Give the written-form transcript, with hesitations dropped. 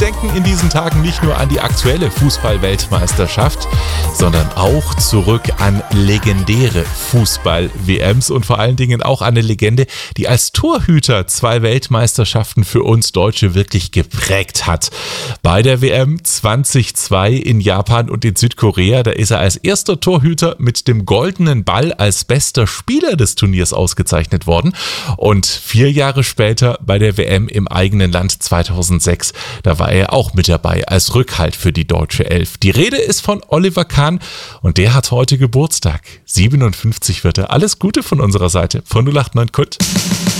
denken in diesen Tagen nicht nur an die aktuelle Fußball-Weltmeisterschaft, sondern auch zurück an legendäre Fußball-WMs und vor allen Dingen auch an eine Legende, die als Torhüter 2 Weltmeisterschaften für uns Deutsche wirklich geprägt hat. Bei der WM 2002 in Japan und in Südkorea, da ist er als erster Torhüter mit dem goldenen Ball als bester Spieler des Turniers ausgezeichnet worden. Und 4 Jahre später bei der WM im eigenen Land 2006, da war er auch mit dabei als Rückhalt für die deutsche Elf. Die Rede ist von Oliver Kahn und der hat heute Geburtstag. 57 wird er. Alles Gute von unserer Seite von 089 KUT.